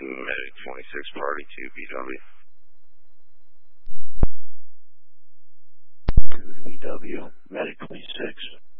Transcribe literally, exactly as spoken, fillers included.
Medic twenty-six, party to B W. B W, Medic twenty-six.